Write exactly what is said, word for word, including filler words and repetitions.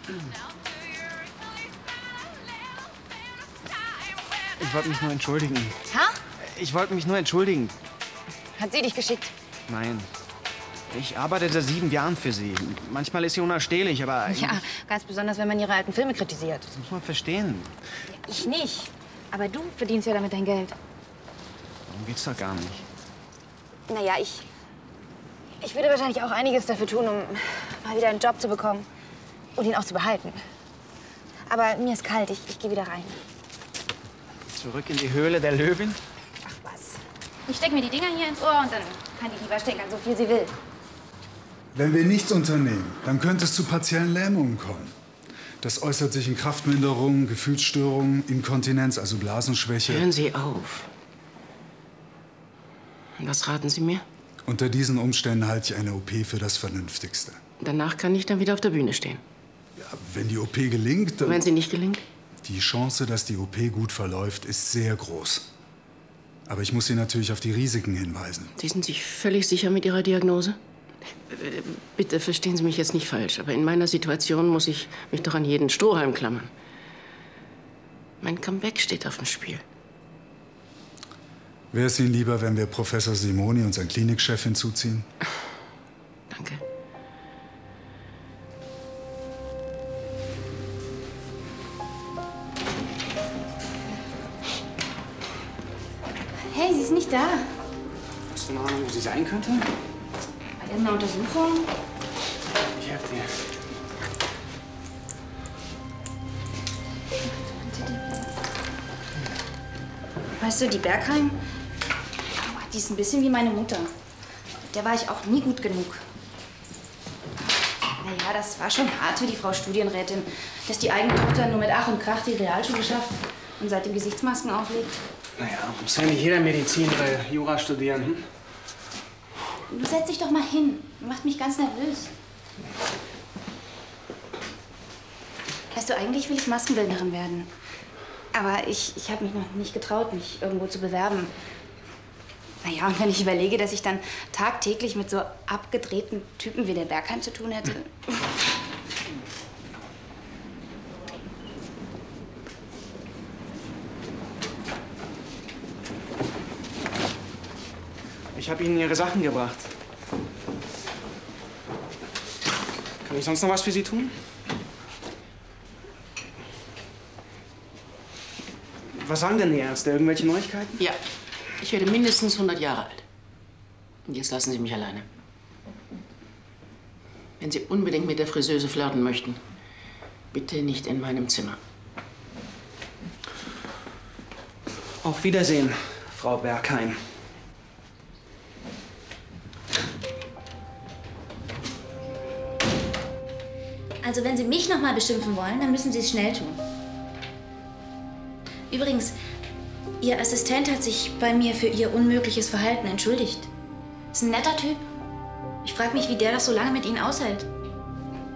Ich wollte mich nur entschuldigen. Ha? Ich wollte mich nur entschuldigen. Hat sie dich geschickt? Nein. Ich arbeite seit sieben Jahren für sie. Manchmal ist sie unausstehlich, aber... Ja, ganz besonders, wenn man ihre alten Filme kritisiert. Das muss man verstehen. Ich nicht. Aber du verdienst ja damit dein Geld. Darum geht's doch gar nicht. Naja, ich... Ich würde wahrscheinlich auch einiges dafür tun, um mal wieder einen Job zu bekommen. Und ihn auch zu behalten. Aber mir ist kalt. Ich, ich gehe wieder rein. Zurück in die Höhle der Löwin? Ach was. Ich stecke mir die Dinger hier ins Ohr und dann kann die lieber stänkern, so viel sie will. Wenn wir nichts unternehmen, dann könnte es zu partiellen Lähmungen kommen. Das äußert sich in Kraftminderungen, Gefühlsstörungen, Inkontinenz, also Blasenschwäche. Hören Sie auf. Was raten Sie mir? Unter diesen Umständen halte ich eine O P für das Vernünftigste. Danach kann ich dann wieder auf der Bühne stehen. Ja, wenn die O P gelingt, dann... Und wenn sie nicht gelingt? Die Chance, dass die O P gut verläuft, ist sehr groß. Aber ich muss Sie natürlich auf die Risiken hinweisen. Sie sind sich völlig sicher mit Ihrer Diagnose? Bitte verstehen Sie mich jetzt nicht falsch, aber in meiner Situation muss ich mich doch an jeden Strohhalm klammern. Mein Comeback steht auf dem Spiel. Wäre es Ihnen lieber, wenn wir Professor Simoni, unseren Klinikchef, hinzuziehen? Danke. Hey, sie ist nicht da. Hast du eine Ahnung, wo sie sein könnte? Bei irgendeiner Untersuchung? Ich helfe dir. Weißt du, die Bergheim, die ist ein bisschen wie meine Mutter. Der war ich auch nie gut genug. Naja, das war schon hart für die Frau Studienrätin, dass die eigene Tochter nur mit Ach und Krach die Realschule schafft und seitdem Gesichtsmasken auflegt. Naja, muss ja nicht jeder Medizin oder Jura studieren. Hm? Du setz dich doch mal hin. Du machst mich ganz nervös. Weißt du, eigentlich will ich Maskenbildnerin werden. Aber ich, ich habe mich noch nicht getraut, mich irgendwo zu bewerben. Naja, und wenn ich überlege, dass ich dann tagtäglich mit so abgedrehten Typen wie der Bergheim zu tun hätte. Ich habe Ihnen Ihre Sachen gebracht. Kann ich sonst noch was für Sie tun? Was sagen denn die Ärzte? Irgendwelche Neuigkeiten? Ja. Ich werde mindestens hundert Jahre alt. Und jetzt lassen Sie mich alleine. Wenn Sie unbedingt mit der Friseuse flirten möchten, bitte nicht in meinem Zimmer. Auf Wiedersehen, Frau Bergheim. Also wenn Sie mich noch mal beschimpfen wollen, dann müssen Sie es schnell tun. Übrigens, Ihr Assistent hat sich bei mir für Ihr unmögliches Verhalten entschuldigt. Ist ein netter Typ. Ich frage mich, wie der das so lange mit Ihnen aushält.